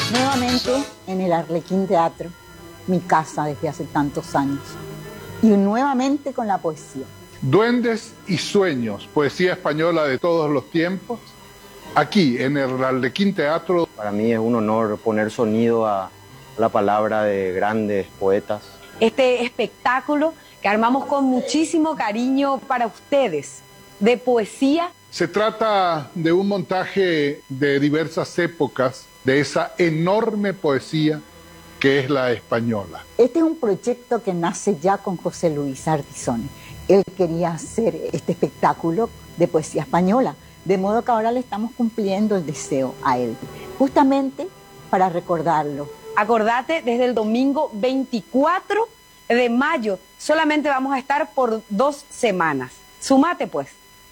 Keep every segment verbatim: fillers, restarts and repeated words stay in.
Nuevamente en el Arlequín Teatro, mi casa desde hace tantos años. Y nuevamente con la poesía. Duendes y sueños, poesía española de todos los tiempos, aquí en el Arlequín Teatro. Para mí es un honor poner sonido a la palabra de grandes poetas. Este espectáculo que armamos con muchísimo cariño para ustedes, de poesía. Se trata de un montaje de diversas épocas, de esa enorme poesía que es la española. Este es un proyecto que nace ya con José Luis Ardizone. Él quería hacer este espectáculo de poesía española, de modo que ahora le estamos cumpliendo el deseo a él, justamente para recordarlo. Acordate, desde el domingo veinticuatro de mayo, solamente vamos a estar por dos semanas. Súmate pues.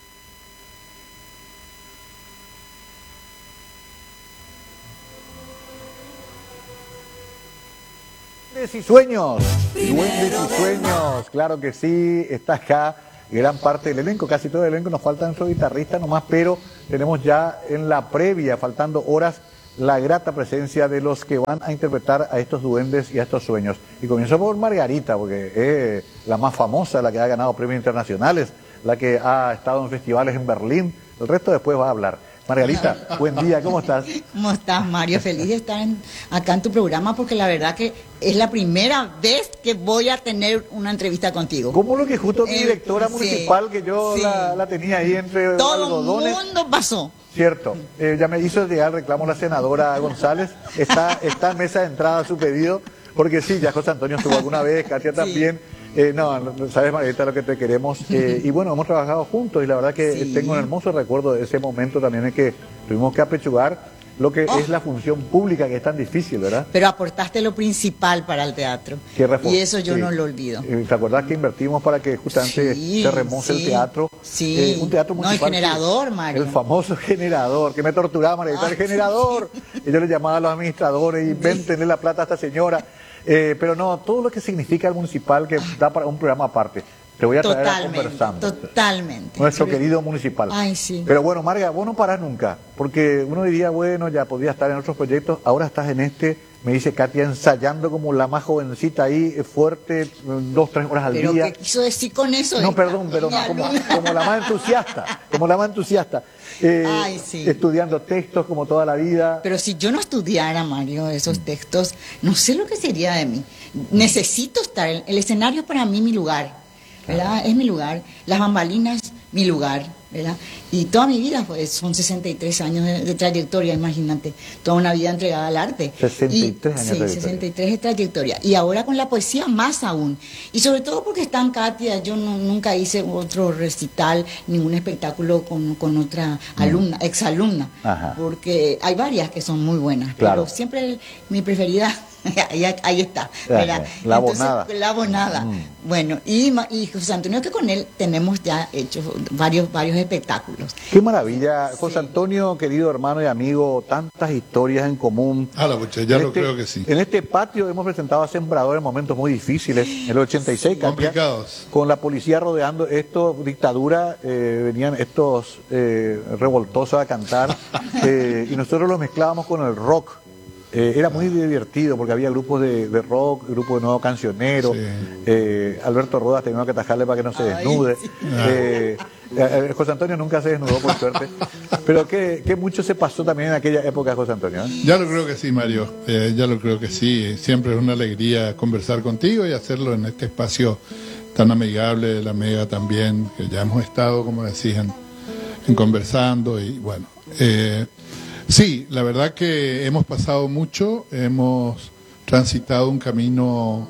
Duendes y sueños, duendes y sueños, claro que sí, está acá gran parte del elenco, casi todo el elenco, nos falta nuestro guitarrista nomás, pero tenemos ya en la previa, faltando horas, la grata presencia de los que van a interpretar a estos duendes y a estos sueños. Y comienzo por Margarita, porque es la más famosa, la que ha ganado premios internacionales, la que ha estado en festivales en Berlín, el resto después va a hablar. Margarita, buen día, ¿cómo estás? ¿Cómo estás, Mario? Feliz de estar en, acá en tu programa, porque la verdad que es la primera vez que voy a tener una entrevista contigo. ¿Cómo lo que justo mi Eh, directora sí, municipal, que yo sí. la, la tenía ahí entre Todo algodones? el mundo pasó. Cierto, eh, ya me hizo llegar el reclamo la senadora González, está, está en mesa de entrada su pedido, porque sí, ya José Antonio estuvo alguna vez, Katia Sí. también. Eh, no, no, sabes, Margarita, lo que te queremos. Eh, y bueno, hemos trabajado juntos y la verdad que Sí. tengo un hermoso recuerdo de ese momento también en que tuvimos que apechugar lo que Oh. es la función pública, que es tan difícil, ¿verdad? Pero aportaste lo principal para el teatro. Que refor- Y eso yo sí. no lo olvido. Eh, ¿Te acordás que invertimos para que justamente Sí, se remoce sí, el teatro? sí. Eh, un teatro No, el municipal. que- generador, Mario. El famoso generador, que me torturaba, Margarita, Ah, el generador. Y yo le llamaba a los administradores, invéntenle la plata a esta señora. Eh, pero no, todo lo que significa el municipal, que da para un programa aparte. Te voy a traer a Totalmente, conversando. totalmente. Nuestro Sí. querido municipal. Ay, sí. Pero bueno, Marga, vos no parás nunca, porque uno diría, bueno, ya podía estar en otros proyectos, ahora estás en este, me dice Katia, ensayando como la más jovencita ahí, eh, fuerte, dos, tres horas al Pero día. ¿qué quiso decir con eso? No, esta perdón, perdón, niña como, Luna? como la más entusiasta, como la más entusiasta. Eh, Ay, sí. Estudiando textos como toda la vida. Pero si yo no estudiara, Mario, esos textos, no sé lo que sería de mí. Necesito estar, el, el escenario es para mí mi lugar, ¿verdad? Es mi lugar. Las bambalinas, mi lugar, ¿verdad? Y toda mi vida, pues, son sesenta y tres años de, de trayectoria, imagínate. Toda una vida entregada al arte. sesenta y tres Y- años de sí, trayectoria. sesenta y tres de trayectoria. Y ahora con la poesía más aún. Y sobre todo porque está en Katia, yo no- nunca hice otro recital, ningún espectáculo con, con otra alumna, exalumna. Ajá. Porque hay varias que son muy buenas. Claro. Pero siempre el- mi preferida, ahí, ahí está. Ajá, ¿verdad? la Entonces, abonada. La abonada. Mm. Bueno, y, Ma- y José Antonio, que con él tenemos ya hecho varios, varios espectáculos. Qué maravilla, José Sí. Antonio, querido hermano y amigo, tantas historias en común. A la bucha, ya En lo este- creo que sí. En este patio hemos presentado a Sembrador en momentos muy difíciles, en el ochenta y seis, Katia, Complicados. con la policía rodeando esto, dictadura, eh, venían estos eh, revoltosos a cantar, eh, y nosotros los mezclábamos con el rock. Eh, era muy divertido porque había grupos de, de rock, grupos de nuevo cancionero. Sí. Eh, Alberto Rodas tenía que atajarle para que no se Ay, desnude. sí. Eh, eh, José Antonio nunca se desnudó, por suerte. Pero que, que mucho se pasó también en aquella época, José Antonio. ¿eh? Ya lo creo que sí, Mario. Eh, ya lo creo que sí. Siempre es una alegría conversar contigo y hacerlo en este espacio tan amigable de la Mega también, que ya hemos estado, como decían, en conversando y bueno. Eh, sí, la verdad que hemos pasado mucho, hemos transitado un camino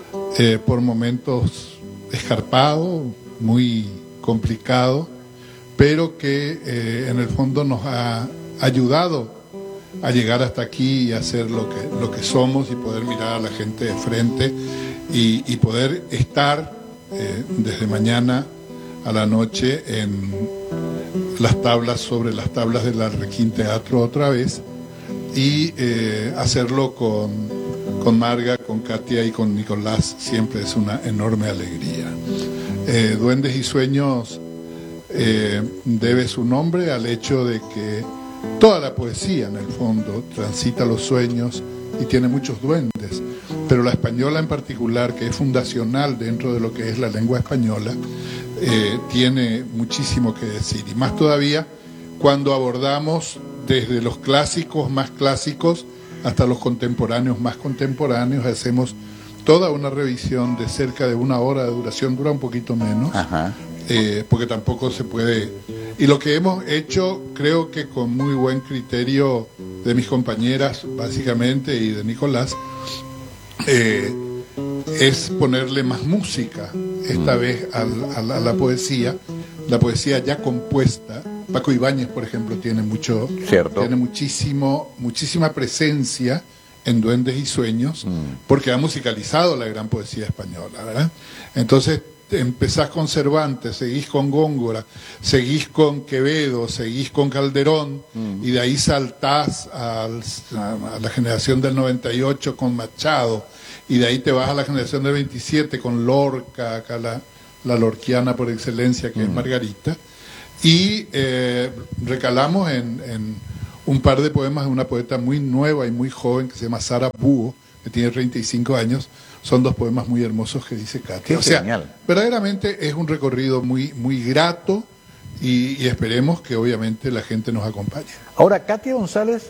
eh, por momentos escarpado, muy complicado, pero que eh, en el fondo nos ha ayudado a llegar hasta aquí y hacer lo que, lo que somos y poder mirar a la gente de frente y, y poder estar eh, desde mañana a la noche en las tablas, sobre las tablas del Arlequín Teatro otra vez y eh, hacerlo con, con Marga, con Katia y con Nicolás siempre es una enorme alegría. Eh, Duendes y Sueños eh, debe su nombre al hecho de que toda la poesía en el fondo transita los sueños y tiene muchos duendes, pero la española en particular, que es fundacional dentro de lo que es la lengua española, eh, tiene muchísimo que decir, y más todavía cuando abordamos desde los clásicos más clásicos hasta los contemporáneos más contemporáneos. Hacemos toda una revisión de cerca de una hora de duración, dura un poquito menos, Ajá. Eh, porque tampoco se puede. Y lo que hemos hecho, creo que con muy buen criterio de mis compañeras, básicamente, y de Nicolás, eh, es ponerle más música, esta mm. vez a, a, a la poesía, la poesía ya compuesta. Paco Ibáñez, por ejemplo, tiene mucho, Cierto. tiene muchísimo, muchísima presencia en Duendes y Sueños, mm. porque ha musicalizado la gran poesía española, ¿verdad? Entonces, empezás con Cervantes, seguís con Góngora, seguís con Quevedo, seguís con Calderón, mm. y de ahí saltás al, a, a la generación del noventa y ocho con Machado, y de ahí te vas a la generación del veintisiete con Lorca, acá la, la lorquiana por excelencia, que mm. es Margarita, y eh, recalamos en, en un par de poemas de una poeta muy nueva y muy joven que se llama Sara Búho, que tiene treinta y cinco años. Son dos poemas muy hermosos que dice Katia. O sea, genial. Verdaderamente es un recorrido muy, muy grato y, y esperemos que obviamente la gente nos acompañe. Ahora, Katia González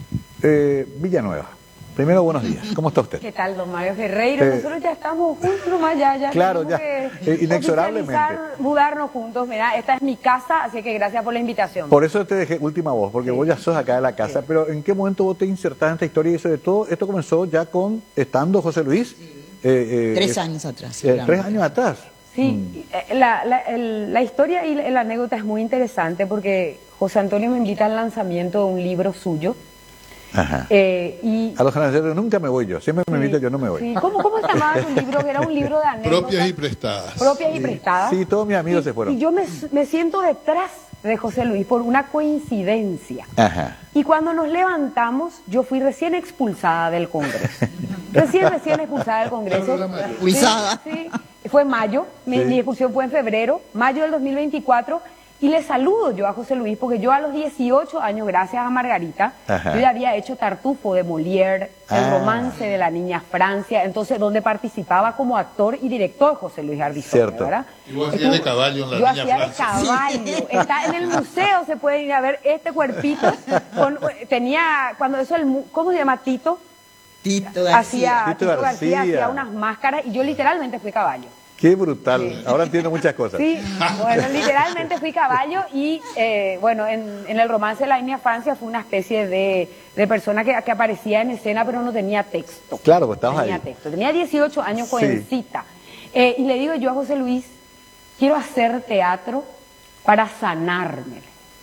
eh, Villanueva. Primero, buenos días. ¿Cómo está usted? ¿Qué tal, don Mario Ferreiro? Eh, Nosotros ya estamos juntos nomás, ya, ya. Claro, ya. Eh, inexorablemente. Mudarnos juntos. Mira, esta es mi casa, así que gracias por la invitación. Por eso te dejé última voz, porque sí. vos ya sos acá de la casa. Sí. Pero ¿en qué momento vos te insertás en esta historia? Y sobre todo, esto comenzó ya con, estando José Luis. Sí. Eh, eh, tres años atrás. Eh, tres años atrás. Sí, mm. la, la, el, la historia y la, la anécdota es muy interesante porque José Antonio me invita al lanzamiento de un libro suyo. Ajá. Eh, y, a los ganaderos nunca me voy yo, siempre me sí, invito, yo no me voy. Sí. ¿Cómo, ¿Cómo se llamaba tu libro? Era un libro de anécdotas. Propias y prestadas. Propias sí. y prestadas. Sí, todos mis amigos y, se fueron. Y yo me, me siento detrás de José Luis por una coincidencia. Ajá. Y cuando nos levantamos, yo fui recién expulsada del Congreso. recién, recién expulsada del Congreso. Expulsada. Sí, sí. Fue en mayo, mi, sí. mi expulsión fue en febrero, mayo del dos mil veinticuatro. Y le saludo yo a José Luis, porque yo a los dieciocho años, gracias a Margarita, Ajá. yo ya había hecho Tartufo de Molière, ah. el romance de la niña Francia, entonces donde participaba como actor y director José Luis Ardizone, ¿verdad? Y vos hacías de caballo en la yo niña hacía Francia. de caballo, está en el museo, se puede ir a ver este cuerpito, con, tenía, cuando eso, el, ¿cómo se llama? Tito. Tito García. Hacía, Tito, Tito García. García hacía unas máscaras y yo literalmente fui caballo. Qué brutal, sí. ahora entiendo muchas cosas. Sí, bueno, literalmente fui caballo y, eh, bueno, en, en el romance de la niña Francia fue una especie de, de persona que, que aparecía en escena pero no tenía texto. Claro, pues estabas tenía ahí. Texto. Tenía dieciocho años, jovencita. Sí. Eh, y le digo yo a José Luis, quiero hacer teatro para sanarme.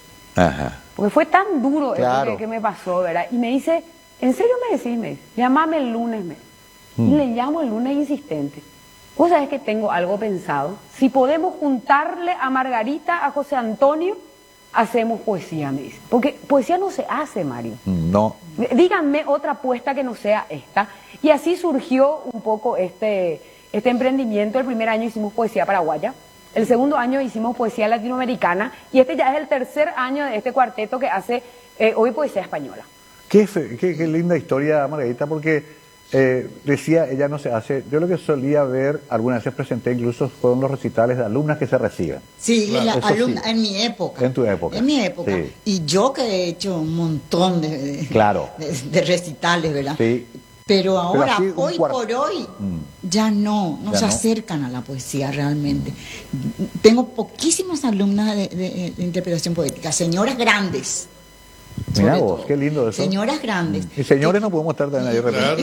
Ajá. Porque fue tan duro claro. esto que, que me pasó, ¿verdad? Y me dice, ¿en serio me decís? Me dice, llámame el lunes. Me. Hmm. Y le llamo el lunes insistente. Vos sabés que tengo algo pensado. Si podemos juntarle a Margarita, a José Antonio, hacemos poesía, me dice. Porque poesía no se hace, Mario. No. Díganme otra apuesta que no sea esta. Y así surgió un poco este, este emprendimiento. El primer año hicimos poesía paraguaya. El segundo año hicimos poesía latinoamericana. Y este ya es el tercer año de este cuarteto que hace eh, hoy poesía española. Qué, fe, qué, qué linda historia, Margarita, porque... Eh, decía, ella no se hace, yo lo que solía ver, algunas veces presenté incluso, fueron los recitales de alumnas que se reciben. Sí, claro. la alumna, sí. en mi época. En tu época. En mi época. Sí. Y yo que he hecho un montón de, de, claro. de, de recitales, ¿verdad? Sí. Pero ahora, Pero hoy por hoy, mm. ya no, no ya se no. acercan a la poesía realmente. Tengo poquísimas alumnas de, de, de interpretación poética, señoras grandes. Mira vos, qué lindo eso. Señoras grandes. Y señores que, no podemos estar tan ahí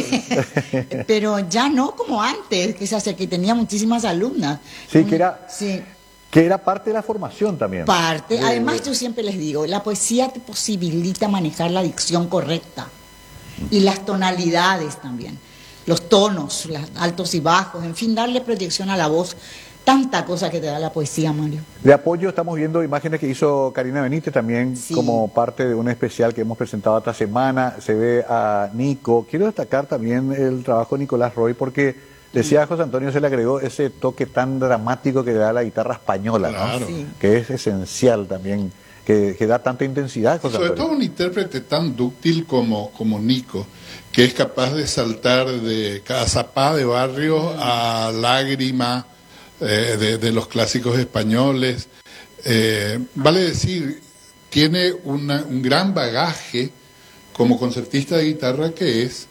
claro. Pero ya no como antes, que se hace, que tenía muchísimas alumnas. Sí, que era, sí. que era parte de la formación también. Parte. De, Además, de... yo siempre les digo, la poesía te posibilita manejar la dicción correcta. Y las tonalidades también. Los tonos, los altos y bajos, en fin, darle proyección a la voz. Tanta cosa que te da la poesía, Mario. De apoyo estamos viendo imágenes que hizo Karina Benítez también sí. como parte de un especial que hemos presentado esta semana. Se ve a Nico. Quiero destacar también el trabajo de Nicolás Roy porque decía a José Antonio, se le agregó ese toque tan dramático que le da la guitarra española, claro. ¿no? Sí. Que es esencial también que, que da tanta intensidad. José Sobre Antonio. todo un intérprete tan dúctil como, como Nico, que es capaz de saltar de cazapá de barrio a lágrima eh, de, de los clásicos españoles. Eh, vale decir, tiene una, un gran bagaje como concertista de guitarra que es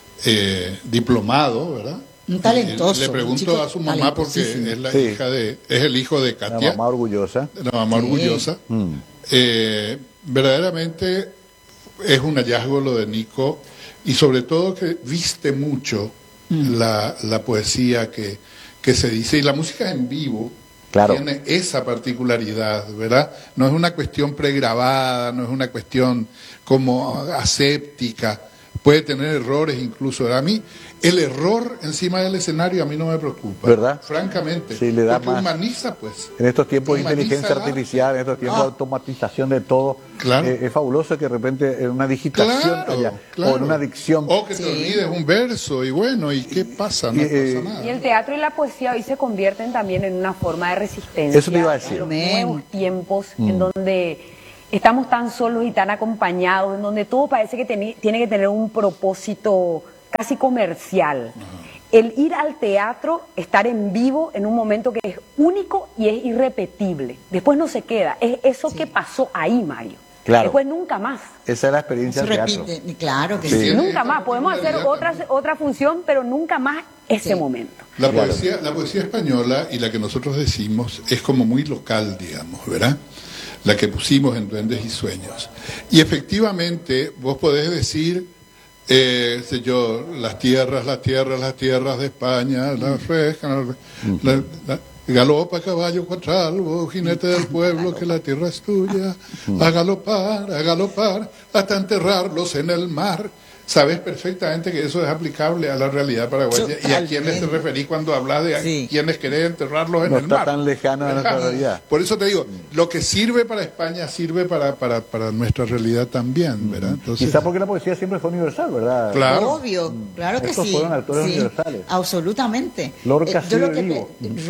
eh, diplomado, ¿verdad? Un talentoso. Le pregunto a su mamá porque es la sí. hija de, es el hijo de Katia. La mamá orgullosa. La mamá sí. orgullosa. Mm. Eh, verdaderamente es un hallazgo lo de Nico y sobre todo que viste mucho mm. la, la poesía que, que se dice y la música en vivo. Claro. Tiene esa particularidad, ¿verdad? No es una cuestión pregrabada, no es una cuestión como aséptica, puede tener errores incluso. A mí, el error encima del escenario a mí no me preocupa. ¿Verdad? Francamente. Sí, le da porque más. humaniza, pues. En estos tiempos de inteligencia la... artificial, en estos tiempos de ah. automatización de todo, claro. eh, es fabuloso que de repente en una digitación claro, allá, claro. o en una dicción. O que sí. te olvides un verso y bueno, ¿y qué pasa? No y, eh, pasa nada. Y el teatro y la poesía hoy se convierten también en una forma de resistencia. Eso te iba a decir. En los Amén. nuevos tiempos mm. en donde estamos tan solos y tan acompañados, en donde todo parece que tiene que tener un propósito casi comercial. Ajá. El ir al teatro, estar en vivo en un momento que es único y es irrepetible. Después no se queda. Es eso sí. que pasó ahí, Mario. Claro. Después nunca más. Esa es la experiencia del teatro. Repite, claro que sí. sí. Nunca más. Podemos hacer otra, otra función, pero nunca más ese sí. momento. La poesía, la poesía española y la que nosotros decimos es como muy local, digamos, ¿verdad? La que pusimos en Duendes y Sueños. Y efectivamente, vos podés decir... Eh, sé yo, las tierras, las tierras, las tierras de España, la fresca, la, la, la, galopa, caballo, cuatralbo, jinete del pueblo, que la tierra es tuya, a galopar, a galopar, hasta enterrarlos en el mar. Sabes perfectamente que eso es aplicable a la realidad paraguaya. ¿Y a quiénes te referís cuando hablas de sí. quienes querés enterrarlos en no el mar? No está tan lejano de nuestra realidad. Por eso te digo, lo que sirve para España sirve para, para, para nuestra realidad también, ¿verdad? Entonces, quizá porque la poesía siempre fue universal, ¿verdad? Claro. Obvio, claro que Estos sí. fueron actores sí, universales. Absolutamente. Lorca eh, yo lo que vivo.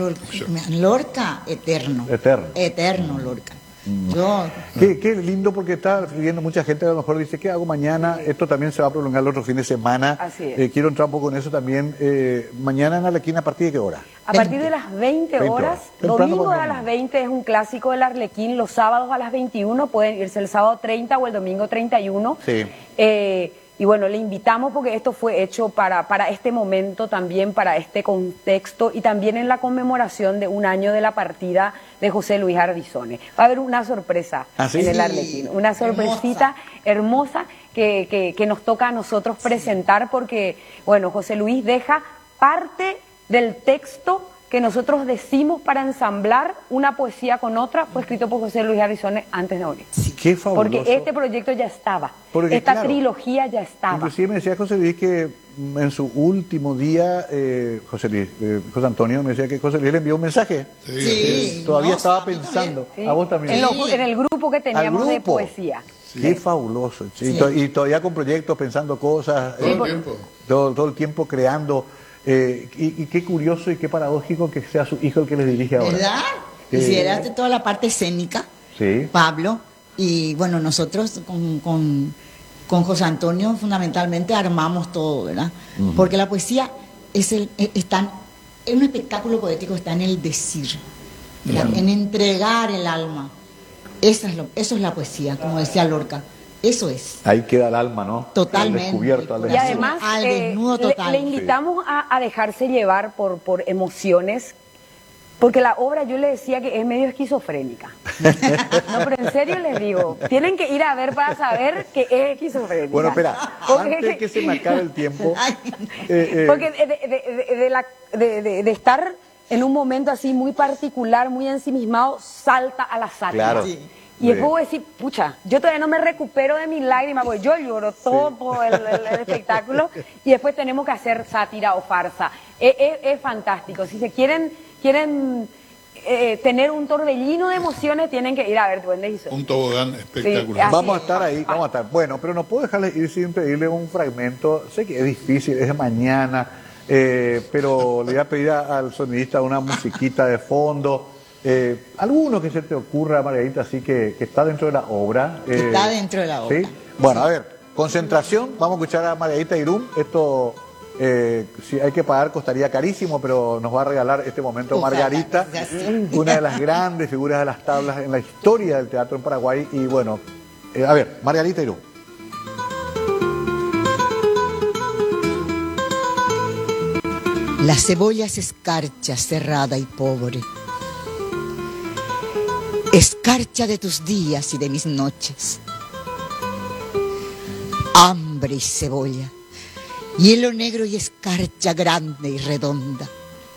Te, Lorca, eterno. Eterno. Eterno, Lorca. Yo... Qué, qué lindo porque está viendo mucha gente, a lo mejor dice, ¿qué hago mañana? Esto también se va a prolongar el otro fin de semana. Así es. Eh, quiero entrar un poco en eso también. Eh, mañana en Arlequín, ¿a partir de qué hora? A partir de las veinte horas. Domingo a las veinte es un clásico del Arlequín. Los sábados a las veintiuna pueden irse el sábado treinta o el domingo treinta y uno. Sí. Eh, Y bueno, le invitamos porque esto fue hecho para, para este momento también, para este contexto y también en la conmemoración de un año de la partida de José Luis Ardizone. Va a haber una sorpresa ¿Ah, sí? en el Arlequín, una sorpresita hermosa, hermosa que, que, que nos toca a nosotros presentar porque, bueno, José Luis deja parte del texto que nosotros decimos para ensamblar una poesía con otra, fue escrito por José Luis Ardizone antes de morir. Sí, qué fabuloso. Porque este proyecto ya estaba, Porque, esta claro, trilogía ya estaba. Inclusive me decía José Luis que en su último día, eh, José Luis, eh, José Antonio me decía que José Luis le envió un mensaje. Sí. Sí. Eh, todavía No, estaba a mí pensando. Sí. A vos también. En, lo- en el grupo que teníamos Al de grupo. poesía. Sí. Qué fabuloso. Sí. Sí. Y, to- y todavía con proyectos, pensando cosas. Todo eh, el tiempo. todo, todo el tiempo creando. Eh, y, y qué curioso y qué paradójico que sea su hijo el que le dirige ahora. ¿Verdad? Eh, Hicieraste toda la parte escénica, Sí. Pablo, y bueno, nosotros con, con, con José Antonio fundamentalmente armamos todo, ¿verdad? Ujú. Porque la poesía es el, es, está en- es un espectáculo poético, está en el decir, ¿verdad? En entregar el alma. Esa es lo, eso es la poesía, como decía Lorca. Eso es. Ahí queda el alma, ¿no? Totalmente. Al descubierto, al Y desnudo. además Al eh, desnudo le- total. le, invitamos a, a dejarse llevar por, por emociones, porque la obra yo le decía que es medio esquizofrénica. No, pero en serio les digo, tienen que ir a ver para saber que es esquizofrénica. Bueno, espera, Porque- antes que se me acabe el tiempo. Ay, eh, eh, Porque de, de- de- de la- de- de- de estar en un momento así muy particular, muy ensimismado, salta a la sátira. Claro. Sí. Y después voy a decir, pucha, yo todavía no me recupero de mis lágrimas, porque yo lloro todo el, el- el espectáculo, y después tenemos que hacer sátira o farsa. Es, es- es fantástico. Si se quieren, quieren eh, tener un torbellino de emociones, tienen que ir a ver Duendes y Sueños. Un tobogán espectacular. así Vamos a es. estar ahí, vamos a estar. Bueno, pero no puedo dejarles ir sin pedirle un fragmento. Sé que es difícil, es de mañana, eh, pero le voy a pedir a- al sonidista una musiquita de fondo. Eh, ¿Alguno que se te ocurra, Margarita, así que, que está dentro de la obra? Eh, está dentro de la obra. ¿Sí? Bueno, sí. A ver, concentración, vamos a escuchar a Margarita Irún. Esto, eh, si hay que pagar, costaría carísimo, pero nos va a regalar este momento Ojalá, Margarita, una de las grandes figuras de las tablas en la historia del teatro en Paraguay. Y bueno, eh, a ver, Margarita Irún. La cebolla se escarcha, cerrada y pobre. Escarcha de tus días y de mis noches. Hambre y cebolla. Hielo negro y escarcha grande y redonda.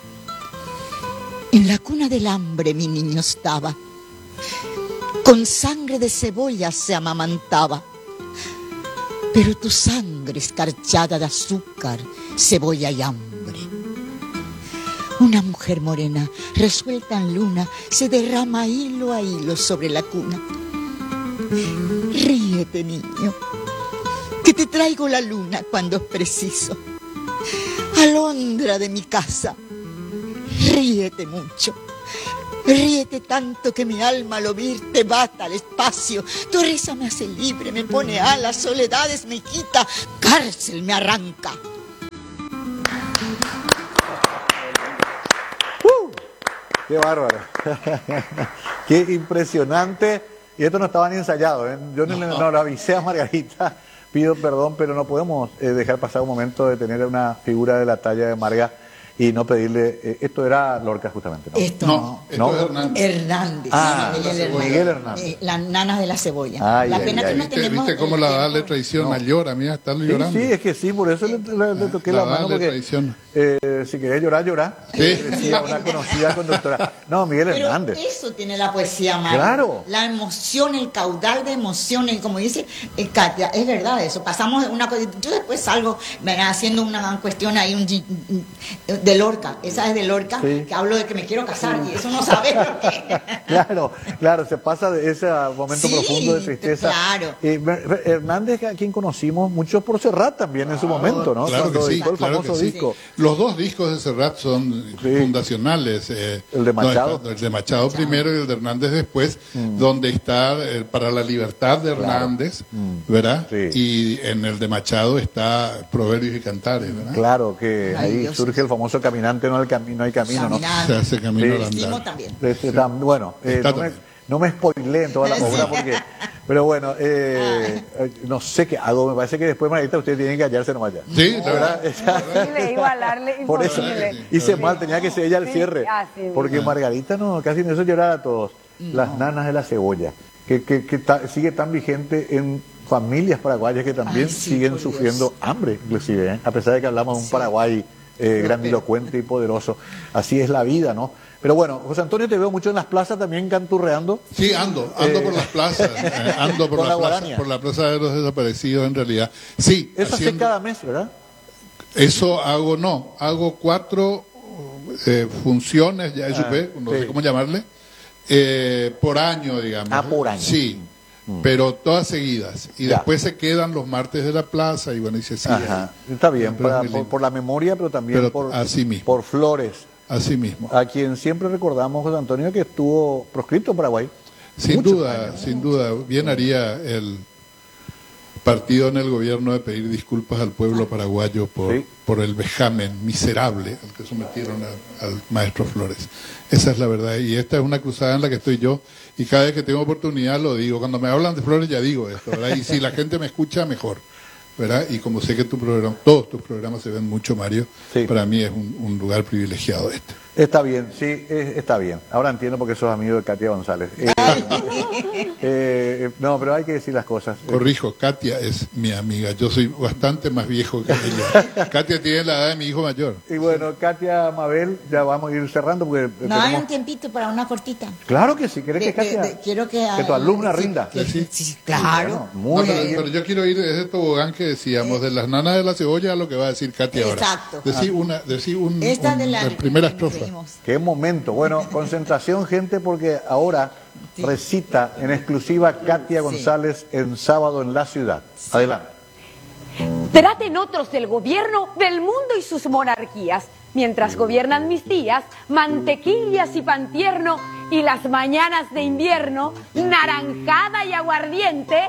En la cuna del hambre mi niño estaba. Con sangre de cebolla se amamantaba. Pero tu sangre escarchada de azúcar, cebolla y hambre. Una mujer morena, resuelta en luna, se derrama hilo a hilo sobre la cuna. Ríete, niño, que te traigo la luna cuando es preciso. Alondra de mi casa, ríete mucho. Ríete tanto que mi alma al oírte bata al espacio. Tu risa me hace libre, me pone alas, soledades me quita, cárcel me arranca. ¡Qué bárbaro! ¡Qué impresionante! Y esto no estaba ni ensayado, ¿eh? Yo no, no. no lo avisé a Margarita, pido perdón, pero no podemos eh, dejar pasar un momento de tener una figura de la talla de Marga y no pedirle... Eh, esto era Lorca, justamente, ¿no? Esto no. Esto ¿No? es Hernández. Hernández. Ah, Miguel Hernández. Miguel Hernández. Eh, las nanas de la cebolla. Ay, la ay, pena ay, que no ¿Viste, tenemos... ¿Viste cómo la da le traición No. mayor? A mí está llorando. Sí, sí, es que sí, por eso le, le, le toqué la, La mano, Dale porque traición. eh, si querés llorar, llorar. Sí. Decía una conocida conductora. No, Miguel Pero Hernández. eso tiene la poesía, Mario. Claro. La emoción, el caudal de emociones, como dice eh, Katia, es verdad eso. Pasamos de una cosa, yo después salgo ¿verdad? haciendo una cuestión ahí un, de Lorca, esa es de Lorca, Sí. que hablo de que me quiero casar y eso no sabes lo que... Claro, claro, se pasa de ese momento Sí, profundo de tristeza. claro. Eh, Hernández, a quien conocimos muchos por Serrat también en su momento, ¿no? Claro que Cuando sí, editó el claro famoso que sí. disco. Los dos discos de Serrat son Sí. fundacionales. eh, El de Machado. no, el de Machado primero y el de Hernández después, mm. donde está eh, Para la Libertad de Hernández, claro. mm. ¿verdad? Sí. Y en el de Machado está Proverbios y Cantares, ¿verdad? Claro, que Ay, ahí Dios. surge el famoso caminante, no, el cami no hay camino, ¿no? Caminante. Se hace camino Sí. al Decimos andar. también. Este, tam- bueno, eh, Está no, me, también. no me spoileen toda la obra porque... Pero bueno, eh, eh, no sé qué hago, me parece que después, Margarita, ustedes tienen que hallarse nomás ya. Sí, la ¿Verdad? verdad. Imposible igualarle, Por eso imposible. hice mal, tenía que ser ella el Sí, cierre. así mismo. Porque Margarita no, casi en eso lloraba a todos. Las nanas de la cebolla, que, que, que ta- sigue tan vigente en familias paraguayas que también Ay, sí, siguen por sufriendo hambre, inclusive, ¿eh? A pesar de que hablamos de un Paraguay eh, grandilocuente y poderoso. Así es la vida, ¿no? Pero bueno, José Antonio, te veo mucho en las plazas también canturreando. Sí, ando, ando Eh, por las plazas, eh, ando por con la, la plaza, guaraña. por la plaza de los desaparecidos en realidad. Sí, Eso hace haciendo- cada mes, ¿verdad? eso hago, no, hago cuatro eh, funciones, ya Ah, supe, no sí. sé cómo llamarle, eh, por año, digamos. Ah, por año. Sí, pero todas seguidas. Y Ya. después se quedan los martes de la plaza y bueno, y se sigue. Ajá. Está bien, Pero es para- muy por, lindo. por la memoria, pero también Pero por, así mismo. por Flores, Así mismo. a quien siempre recordamos, José Antonio, que estuvo proscrito en Paraguay. Sin Muchos duda, años. sin duda. Bien haría el partido en el gobierno de pedir disculpas al pueblo paraguayo por, Sí. por el vejamen miserable al que sometieron a- al maestro Flores. Esa es la verdad. Y esta es una cruzada en la que estoy yo. Y cada vez que tengo oportunidad lo digo. Cuando me hablan de Flores ya digo esto, ¿verdad? Y si la gente me escucha, mejor. ¿Verdad? Y como sé que tu programa, todos tus programas se ven mucho, Mario, Sí. para mí es un, un lugar privilegiado este. Está bien, sí, eh, está bien. Ahora entiendo por qué sos amigo de Katia González. Eh, eh, no, pero hay que decir las cosas. Eh, Corrijo, Katia es mi amiga. Yo soy bastante más viejo que ella. Katia tiene la edad de mi hijo mayor. Y bueno, Katia, Mabel, ya vamos a ir cerrando porque... No hay tenemos- un tiempito para una cortita. Claro que sí, ¿querés De- que Katia... de- de- quiero que, que tu alumna sí, rinda? que- Sí. sí, claro. Bueno, muy No, pero, bien. pero yo quiero ir de ese tobogán que decíamos, de las nanas de la cebolla a lo que va a decir Katia ahora. Exacto. Decí una, decí un, Esta un- de la, primera estrofa. seguimos. Qué momento. Bueno, concentración, gente, porque ahora Sí. recita en exclusiva Katia Sí. González en Sábado en la Ciudad. Adelante. Traten otros del gobierno, del mundo y sus monarquías. mientras gobiernan mis días, mantequillas y pan tierno, y las mañanas de invierno, naranjada y aguardiente.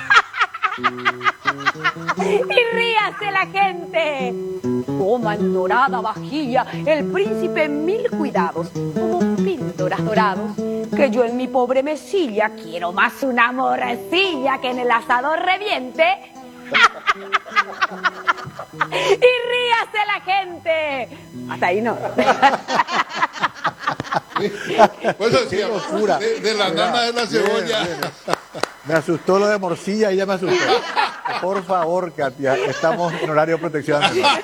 Y ríase la gente. Toma en dorada vajilla el príncipe mil cuidados, como píldoras dorados, que yo en mi pobre mesilla quiero más una morrecilla que en el asador reviente. Y ríase la gente. Hasta ahí no. Bueno, sí, locura. De, de la nana de la cebolla. Bien, bien. Me asustó lo de morcilla y ya me asustó. Por favor, Katia, estamos en horario de protección.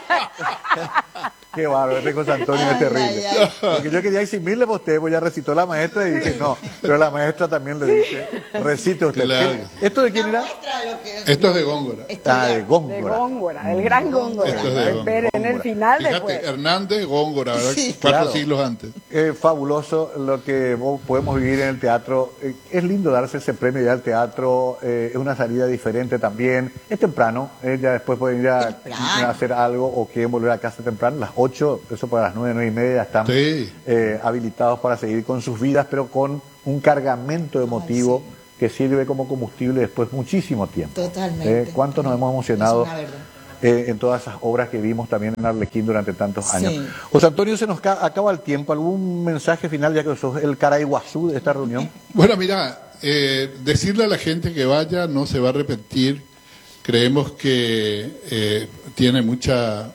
Qué bárbaro, este José Antonio es terrible. Ay, ay, ay. Porque yo quería eximirle a usted, pues ya recitó la maestra y dije no, pero la maestra también le dice, recite usted. Claro. ¿Esto de quién era? Esto es de Góngora. Ah, de Góngora. De Góngora, el gran Góngora. Esto es de Góngora. Esperen en el final. Fíjate, después. Hernández, Góngora, ¿verdad? Sí, Cuatro claro. siglos antes. Eh, fabuloso lo que podemos vivir en el teatro. Eh, es lindo darse ese premio ya al teatro. Eh, es una salida diferente también. Es temprano. Eh, ya después pueden ir a, a hacer algo o quieren volver a casa temprano. Las ocho, eso para las nueve, nueve y media ya están sí. eh, habilitados para seguir con sus vidas, pero con un cargamento emotivo Ay, sí. que sirve como combustible después muchísimo tiempo. Totalmente. Eh, ¿Cuántos nos hemos emocionado? Es una verdad. Eh, en todas esas obras que vimos también en Arlequín durante tantos Sí. años. José Antonio, se nos acaba el tiempo. ¿Algún mensaje final, ya que sos el Caraiguazú de esta reunión? Bueno, mira, eh, decirle a la gente que vaya no se va a arrepentir. Creemos que eh, tiene mucha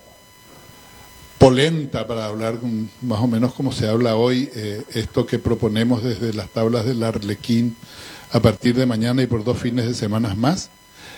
polenta, para hablar con, más o menos como se habla hoy, eh, esto que proponemos desde las tablas del Arlequín a partir de mañana y por dos fines de semana más.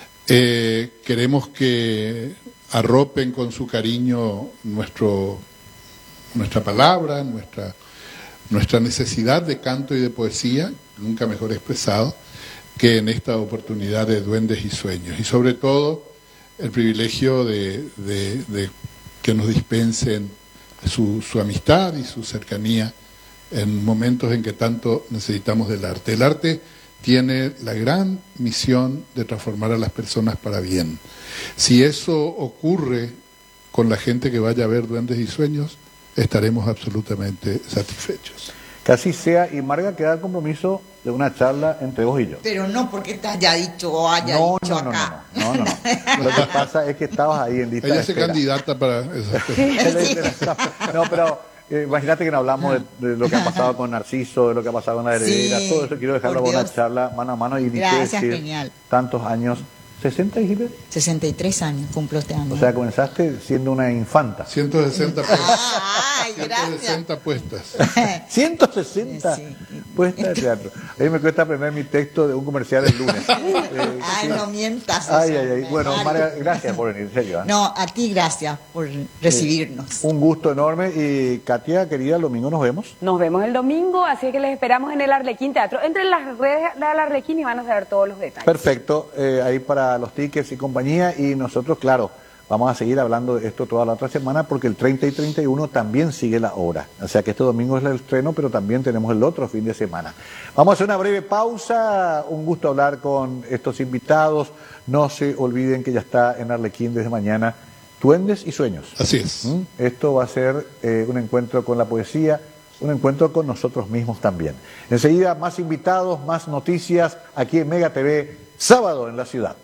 Eh, queremos que arropen con su cariño nuestro, nuestra palabra, nuestra, nuestra necesidad de canto y de poesía, nunca mejor expresado, que en esta oportunidad de Duendes y Sueños. Y sobre todo, el privilegio de, de, de que nos dispensen su, su amistad y su cercanía en momentos en que tanto necesitamos del arte. El arte tiene la gran misión de transformar a las personas para bien. Si eso ocurre con la gente que vaya a ver Duendes y Sueños, estaremos absolutamente satisfechos. Que así sea, y Marga, queda el compromiso de una charla entre vos y yo. Pero no porque te haya dicho o haya no, dicho no, acá. No, no, no, no. Lo que pasa es que estabas ahí en lista Ella de es espera. candidata para esas cosas. No, pero eh, imagínate que no hablamos de, de lo que ha pasado con Narciso, de lo que ha pasado con la heredera, Sí, todo eso quiero dejarlo por para una Dios. charla mano a mano y ni qué Gracias, decir genial. tantos años. ¿sesenta dijiste? sesenta y tres años cumplo este año. O sea, comenzaste siendo una infanta. ciento sesenta puestas. Ay, ciento gracias. sesenta puestas. ciento sesenta Sí. puestas de teatro. A mí me cuesta aprender mi texto de un comercial el lunes. Eh, Ay, no mientas. Ay, eso, ay, ay. me Bueno, vale. María, gracias por venir, en serio. ¿eh? No, a ti gracias por recibirnos. Un gusto enorme. Y Katia, querida, el domingo nos vemos. Nos vemos el domingo, así que les esperamos en el Arlequín Teatro. Entre en las redes del Arlequín y van a saber todos los detalles. Perfecto, eh, ahí para los tickets y compañía. Y nosotros, claro, vamos a seguir hablando de esto toda la otra semana porque el treinta y treinta y uno también sigue la obra. O sea que este domingo es el estreno, pero también tenemos el otro fin de semana. Vamos a hacer una breve pausa. Un gusto hablar con estos invitados. No se olviden que ya está en Arlequín desde mañana Duendes y Sueños. Así es. ¿Mm? Esto va a ser eh, un encuentro con la poesía, un encuentro con nosotros mismos también. Enseguida más invitados, más noticias aquí en Mega T V, sábado en la ciudad.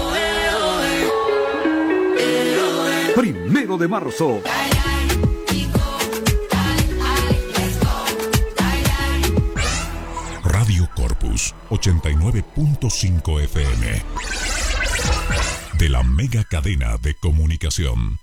Primero de marzo. Radio Corpus ochenta y nueve punto cinco F M. De la mega cadena de comunicación.